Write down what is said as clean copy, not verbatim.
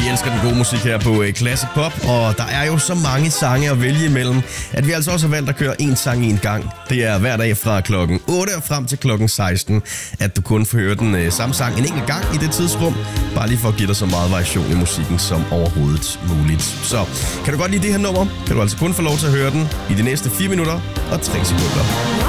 elsker den gode musik her på Classic Pop, og der er jo så mange sange at vælge imellem, at vi altså også har valgt at køre en sang i en gang. Det er hver dag fra klokken 8 og frem til klokken 16, at du kun får høre den samme sang en enkelt gang i det tidsrum, bare lige for at give dig så meget variation i musikken som overhovedet muligt. Så kan du godt lide det her nummer, kan du altså kun få lov til at høre den i de næste 4 minutter og 3 sekunder.